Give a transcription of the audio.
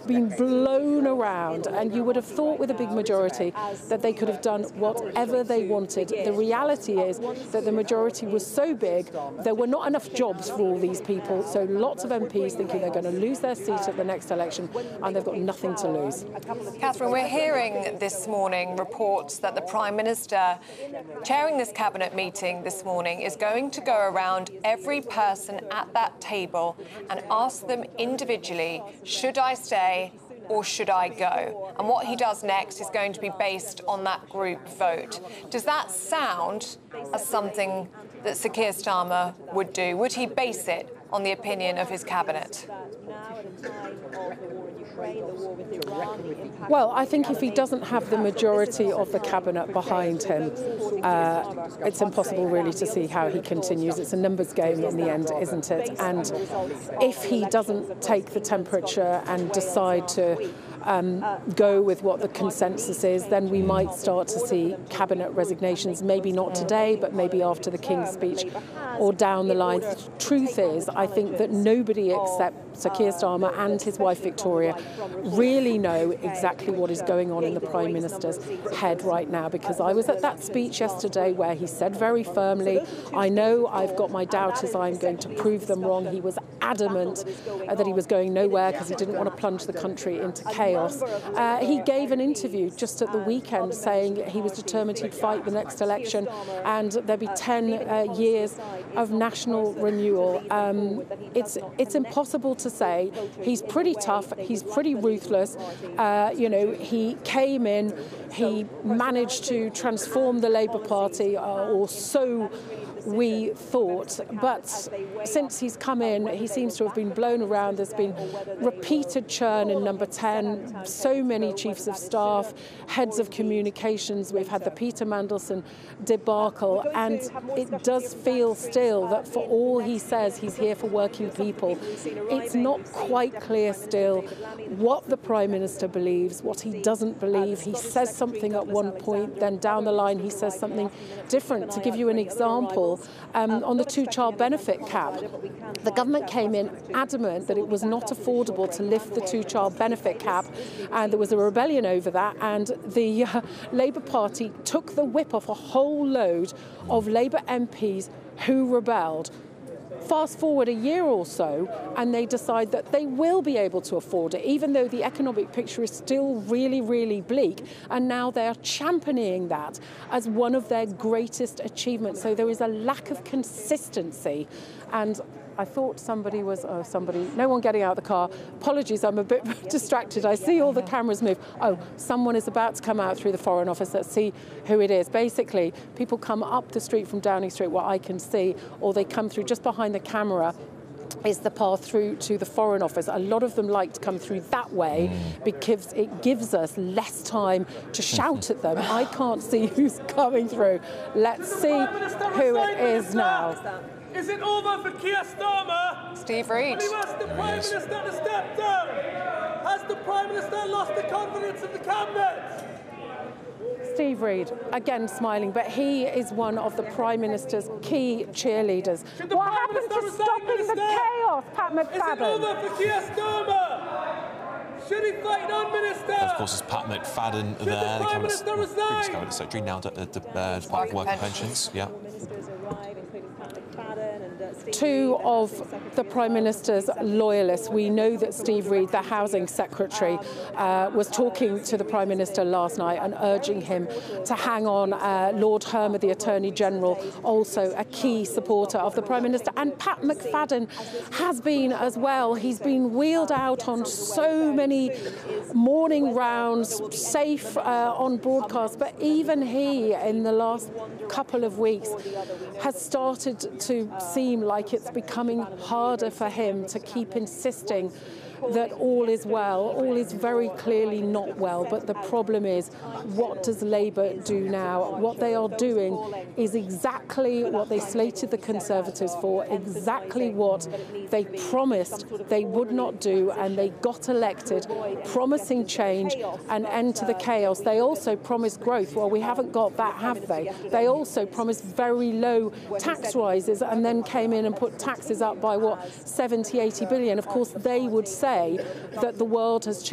been blown around, and you would have thought with a big majority that they could have done whatever they wanted. The reality is that the majority was so big, there were not enough jobs for all these people, so lots of MPs thinking they're going to lose their seat at the next election, and they've got nothing to lose. Catherine, we're hearing this morning reports that the Prime Minister chairing this cabinet meeting this morning is going to go around every person at that table and ask them individually, should I stay or should I go? And what he does next is going to be based on that group vote. Does that sound as something that Sir Keir Starmer would do? Would he base it on the opinion of his cabinet? Well, I think if he doesn't have the majority of the cabinet behind him, it's impossible really to see how he continues. It's a numbers game in the end, isn't it? And if he doesn't take the temperature and decide to go with what the consensus is, then we might start to see cabinet resignations, maybe not today, but maybe after the King's speech or down the line. The truth is, I think that nobody except Sir Keir Starmer and his wife Victoria really know exactly what is going on in the Prime Minister's head right now, because I was at that speech yesterday where he said very firmly, I know I've got my doubters, I'm going to prove them wrong. He was adamant that he was going nowhere because he didn't want to plunge the country into chaos. He gave an interview just at the weekend saying he was determined he'd fight the next election and there'd be 10 years of national renewal. It's impossible to say. He's pretty tough, he's pretty ruthless. You know, he came in, he managed to transform the Labour Party, or so we thought, but since he's come in, he seems to have been blown around. There's been repeated churn in number 10, so many chiefs of staff, heads of communications. We've had the Peter Mandelson debacle, and it does feel still that for all he says he's here for working people, it's not quite clear still what the Prime Minister believes, what he doesn't believe. He says something at one point, then down the line he says something different. To give you an example, on the two-child benefit cap, the government came in adamant that it was not affordable to lift the two-child benefit cap, and there was a rebellion over that, and the Labour Party took the whip off a whole load of Labour MPs who rebelled. Fast forward a year or so, and they decide that they will be able to afford it, even though the economic picture is still really, really bleak. And now they are championing that as one of their greatest achievements. So there is a lack of consistency. And I thought somebody was, no one getting out of the car. Apologies, I'm a bit distracted. I see all the cameras move. Oh, someone is about to come out through the Foreign Office. Let's see who it is. Basically, people come up the street from Downing Street, what I can see, or they come through just behind the camera is the path through to the Foreign Office. A lot of them like to come through that way because it gives us less time to shout at them. I can't see who's coming through. Let's see who it is now. Is it over for Keir Starmer? Steve Reid. He asked the Prime Minister to step down. Has the Prime Minister lost the confidence of the Cabinet? Steve Reid, again smiling, but he is one of the Prime Minister's key cheerleaders. What happened to stopping the chaos, Pat McFadden? Is it over for Keir Starmer? Should he fight on, Minister? Of course, it's Pat McFadden there, the Previous Cabinet Secretary, now at the Department of Work and Pensions. Yeah. Two of the Prime Minister's loyalists. We know that Steve Reid, the Housing Secretary, was talking to the Prime Minister last night and urging him to hang on. Lord Hermer, the Attorney General, also a key supporter of the Prime Minister. And Pat McFadden has been as well. He's been wheeled out on so many morning rounds, safe on broadcast. But even he, in the last couple of weeks, has started to seem like it's becoming harder for him to keep insisting that all is well. All is very clearly not well, but the problem is, what does Labour do now? What they are doing is exactly what they slated the Conservatives for, exactly what they promised they would not do, and they got elected promising change, an end to the chaos. They also promised growth. Well, we haven't got that, have they? They also promised very low tax rises and then came in and put taxes up by, what, 70, 80 billion. Of course, they would say that the world has changed.